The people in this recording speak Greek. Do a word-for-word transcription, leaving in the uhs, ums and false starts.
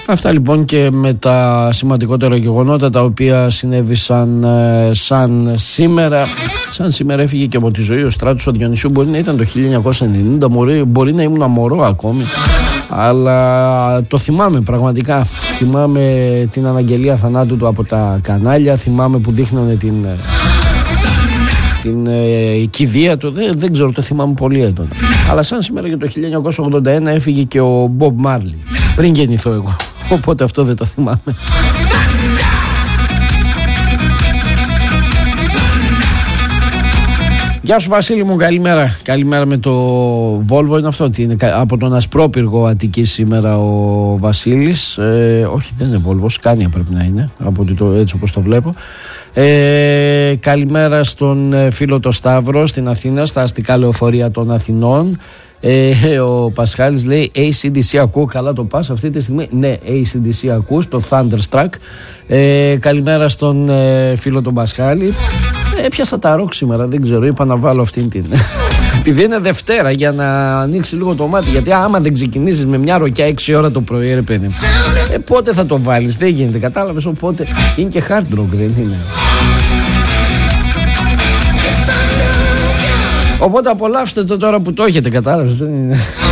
Αυτά λοιπόν και με τα σημαντικότερα γεγονότα τα οποία συνέβησαν ε, σαν σήμερα. Σαν σήμερα έφυγε και από τη ζωή ο Στράτος ο Διονυσίου. Μπορεί να ήταν το χίλια εννιακόσια ενενήντα, μπορεί, μπορεί να ήμουν μωρό ακόμη, αλλά το θυμάμαι πραγματικά. Θυμάμαι την αναγγελία θανάτου του από τα κανάλια, θυμάμαι που δείχνανε την, την ε, κηδεία του, δεν, δεν ξέρω, το θυμάμαι πολύ έντονα. Αλλά σαν σήμερα και το χίλια εννιακόσια ογδόντα ένα έφυγε και ο Μπομπ Μάρλι, πριν γεννηθώ εγώ, οπότε αυτό δεν το θυμάμαι. Γεια σου Βασίλη μου, καλημέρα. Καλημέρα με το Volvo είναι αυτό, ότι είναι από τον Ασπρόπυργο Αττικής σήμερα ο Βασίλης. ε, Όχι, δεν είναι Volvo, Σκάνια πρέπει να είναι, από το, έτσι όπως το βλέπω. ε, Καλημέρα στον φίλο το Σταύρο στην Αθήνα, στα αστικά λεωφορεία των Αθηνών. Ε, ο Πασχάλης λέει έι σι ντι σι ακούω, καλά το πας αυτή τη στιγμή. Ναι, έι σι ντι σι ακούς, το Thunderstruck. ε, Καλημέρα στον ε, φίλο τον Πασχάλη. Έπιασα τα ροκ σήμερα, δεν ξέρω, είπα να βάλω αυτήν την επειδή είναι Δευτέρα, για να ανοίξει λίγο το μάτι. Γιατί άμα δεν ξεκινήσεις με μια ροκιά έξι ώρα το πρωί, ρε παιδί, ε, πότε θα το βάλεις, δεν γίνεται, κατάλαβες. Οπότε είναι και hard rock, δεν είναι? Οπότε απολαύστε το τώρα που το έχετε, κατάλαβες, δεν είναι?